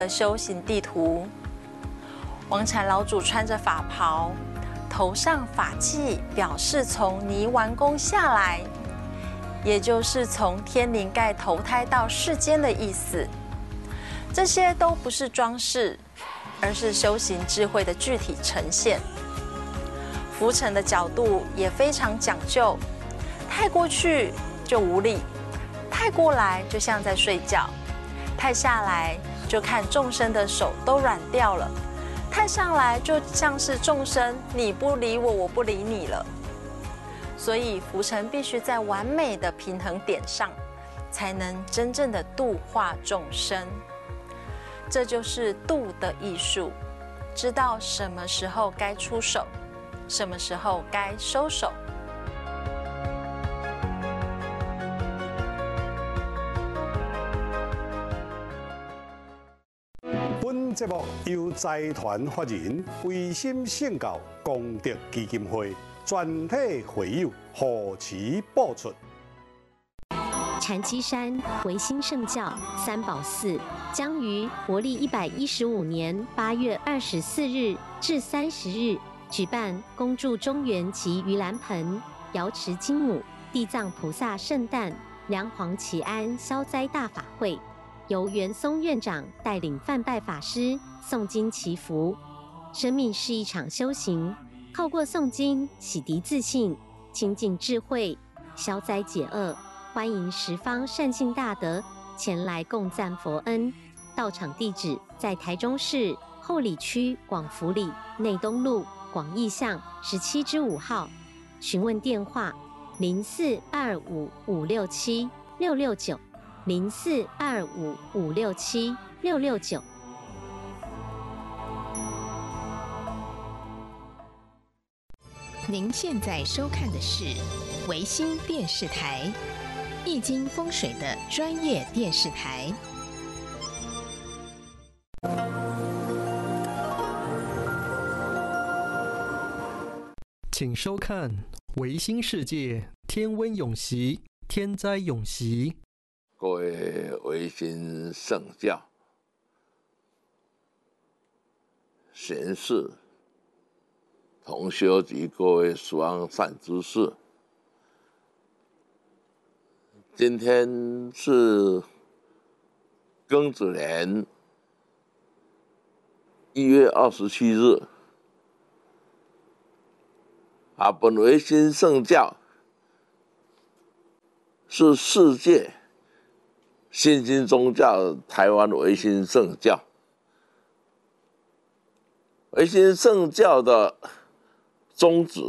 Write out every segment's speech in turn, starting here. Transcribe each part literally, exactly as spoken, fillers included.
的修行地图。王禅老祖穿着法袍，头上法器表示从泥丸宫下来，也就是从天灵盖投胎到世间的意思。这些都不是装饰，而是修行智慧的具体呈现。浮沉的角度也非常讲究，太过去就无力，太过来就像在睡觉，太下来就看众生的手都软掉了，太上来就像是众生你不理我，我不理你了。所以浮沉必须在完美的平衡点上，才能真正的度化众生。这就是度的艺术，知道什么时候该出手，什么时候该收手。 本节目由财团法人维心圣教功德基金会全体会友护持播出。 禅机山维新圣教三宝寺将于国历一百一十五年八月二十四日至三十日举办恭祝中元及盂兰盆、瑶池金母、地藏菩萨圣诞、梁皇祈安消灾大法会，由袁松院长带领梵拜法师诵经祈福。生命是一场修行，透过诵经洗涤自信，亲近智慧，消灾解厄。欢迎十方善信大德前来共赞佛恩。到场地址在台中市后里区广福里内东路广义巷十七之五号。询问电话：零四二五五六七六六九，零四二五五六七六六九。 您现在收看的是维新电视台。易经风水的专业电视台， 请收看《维新世界天温永息，天灾永息》。 各位维新圣教贤士、同修及各位十方善知识。今天是庚子年一月二十七日，啊，本维新圣教是世界新兴宗教台湾维新圣教。维新圣教的宗旨，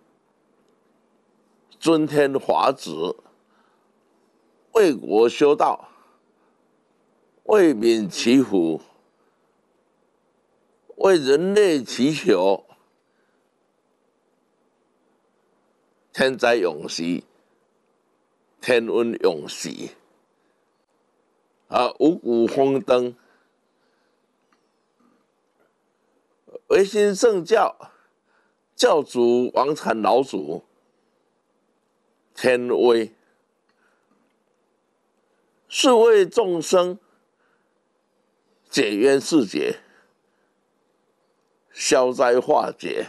尊天华旨，为国修道，为民祈福，为人类祈求天灾永息，天温永息。啊，五谷丰登。维新圣教教主王禅老祖天威，是为众生解冤释结，消灾化解。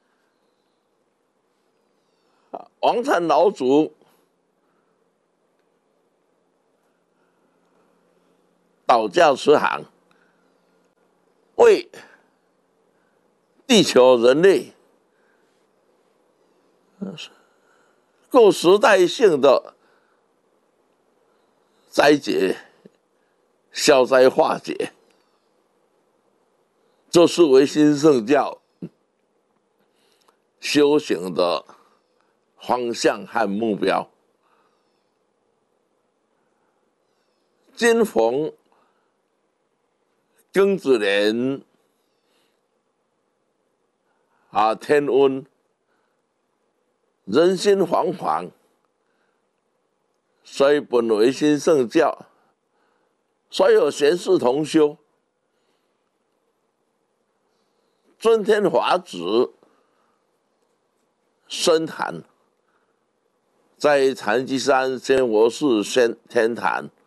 王禅老祖导教慈航，为地球人类各时代性的灾劫、消灾化解，这是维新圣教修行的方向和目标。今逢庚子年啊，天温，人心惶惶，所以本维新圣教所有贤士同修，尊天华旨深坛，在禅机山仙佛寺仙天坛